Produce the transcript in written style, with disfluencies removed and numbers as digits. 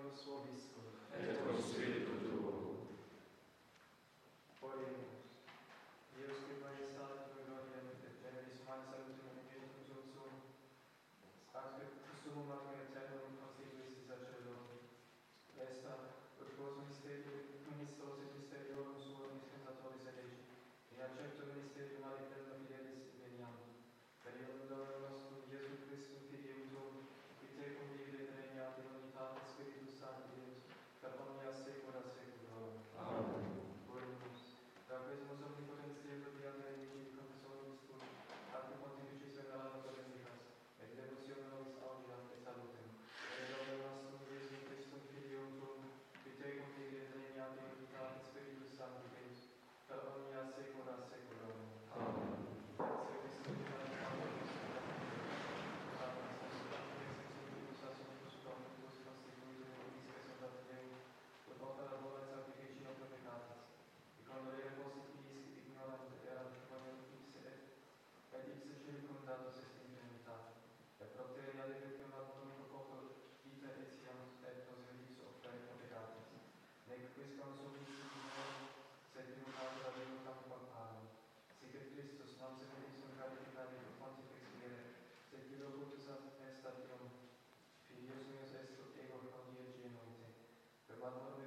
Deus vobiscum. Et con spiritu tuo. Oremus. Deus qui majestate tua gloria et generis humanis salutum et virtutum sum ac summum ad eternum constituis sacerdote. Esta, ut quos ministros et mysteriorum suum dispensatoris elegi, in accepto ministerium ad eterno fidelis veniam. Per illum Domini nostrum Iesu Christum Filium tuum, qui tecum vivit et regnat in unitate Spiritus Sancti Deus, per omnia saecula saeculorum. Amen. Oremus. Quaquesmus omnipotens Deus obligat religii confessoribus tui, ac pontificis veneranda polemikas, et devotione nobis audiat et salutem. Per Domini nostrum Iesu Christum Filium tuum, qui tecum vivit et regnat in unitate Spiritus Sancti Deus, per omnia saecula saeculorum. Amen. et ipse circumdatus est in trinitate, et propteria defectum ad unico popolo, vita etiam et proselitis offere peccatis, nec quisquam subissi divinorum, sed tributator ad eum corporum, sic et Christus non se ipsum gratificare et pontifex viere, sed illo cultus est statium, Filius meus est ego condie genuite, per magnum